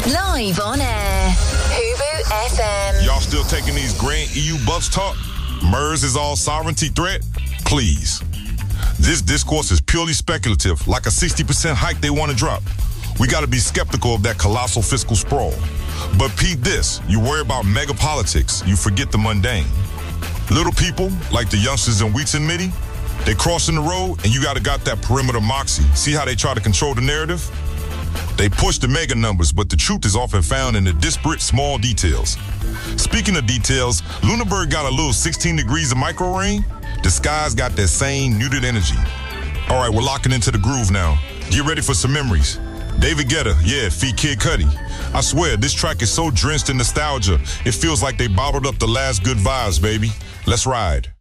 Live on air. Hubu FM. Y'all still taking these grand EU buffs talk? MERS is all sovereignty threat? Please. This discourse is purely speculative, like a 60% hike they want to drop. We got to be skeptical of that colossal fiscal sprawl. But peep this, you worry about mega politics, you forget the mundane. Little people, like the youngsters in Wheats and Mitty, they crossing the road and you got that perimeter moxie. See how they try to control the narrative? They push the mega numbers, but the truth is often found in the disparate small details. Speaking of details, Lunenburg got a little 16 degrees of micro rain. The sky's got that same muted energy. All right, we're locking into the groove now. Get ready for some memories. David Guetta, yeah, feat Kid Cudi. I swear, this track is so drenched in nostalgia, it feels like they bottled up the last good vibes, baby. Let's ride.